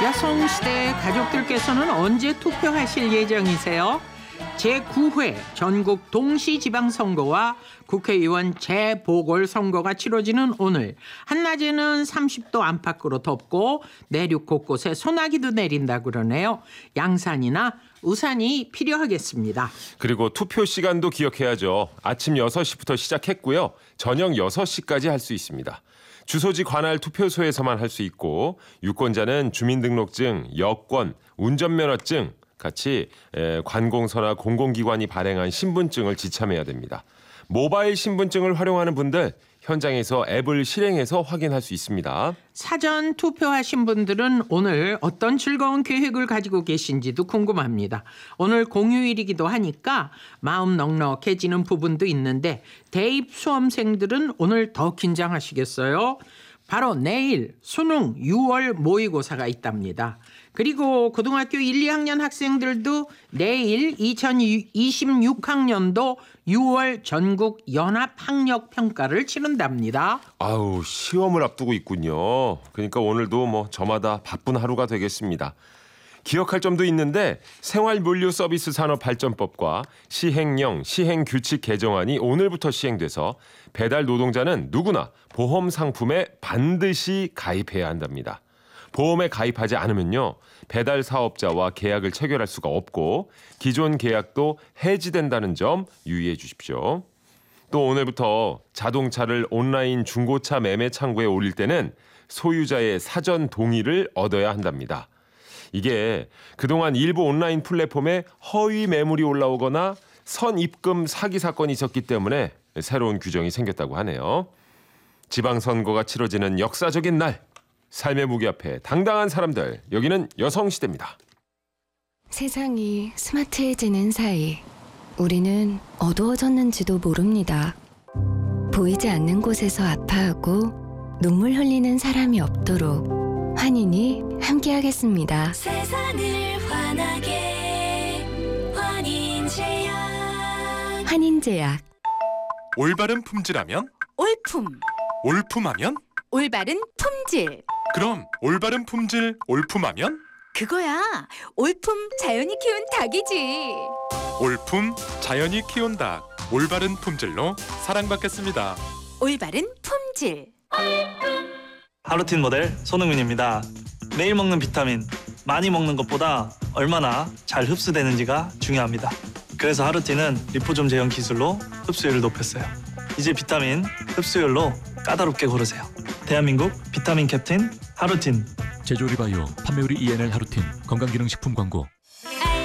여성시대 가족들께서는 언제 투표하실 예정이세요? 제9회 전국 동시지방선거와 국회의원 재보궐선거가 치러지는 오늘 한낮에는 30도 안팎으로 덥고 내륙 곳곳에 소나기도 내린다 그러네요. 양산이나 우산이 필요하겠습니다. 그리고 투표 시간도 기억해야죠. 아침 6시부터 시작했고요. 저녁 6시까지 할 수 있습니다. 주소지 관할 투표소에서만 할 수 있고 유권자는 주민등록증, 여권, 운전면허증 같이 관공서나 공공기관이 발행한 신분증을 지참해야 됩니다. 모바일 신분증을 활용하는 분들 현장에서 앱을 실행해서 확인할 수 있습니다. 사전 투표하신 분들은 오늘 어떤 즐거운 계획을 가지고 계신지도 궁금합니다. 오늘 공휴일이기도 하니까 마음 넉넉해지는 부분도 있는데 대입 수험생들은 오늘 더 긴장하시겠어요? 바로 내일 수능 6월 모의고사가 있답니다. 그리고 고등학교 1, 2학년 학생들도 내일 2026학년도 6월 전국 연합학력평가를 치른답니다. 아우, 시험을 앞두고 있군요. 그러니까 오늘도 저마다 바쁜 하루가 되겠습니다. 기억할 점도 있는데 생활물류서비스산업발전법과 시행령, 시행규칙 개정안이 오늘부터 시행돼서 배달 노동자는 누구나 보험 상품에 반드시 가입해야 한답니다. 보험에 가입하지 않으면요, 배달 사업자와 계약을 체결할 수가 없고 기존 계약도 해지된다는 점 유의해 주십시오. 또 오늘부터 자동차를 온라인 중고차 매매 창구에 올릴 때는 소유자의 사전 동의를 얻어야 한답니다. 이게 그동안 일부 온라인 플랫폼에 허위 매물이 올라오거나 선입금 사기 사건이 있었기 때문에 새로운 규정이 생겼다고 하네요. 지방선거가 치러지는 역사적인 날, 삶의 무게 앞에 당당한 사람들, 여기는 여성시대입니다. 세상이 스마트해지는 사이 우리는 어두워졌는지도 모릅니다. 보이지 않는 곳에서 아파하고 눈물 흘리는 사람이 없도록 환인이 함께하겠습니다. 세상을 환하게 환인제약. 환인제약. 올바른 품질하면 올품. 올품하면 올바른 품질. 그럼 올바른 품질 올품하면 그거야. 올품 자연이 키운 닭이지. 올품 자연이 키운 닭. 올바른 품질로 사랑받겠습니다. 올바른 품질. 하루틴 모델 손흥민입니다. 매일 먹는 비타민, 많이 먹는 것보다 얼마나 잘 흡수되는지가 중요합니다. 그래서 하루틴은 리포좀 제형 기술로 흡수율을 높였어요. 이제 비타민 흡수율로 까다롭게 고르세요. 대한민국 비타민 캡틴 하루틴. 제조리바이오 판매우리 ENL 하루틴 건강기능식품 광고.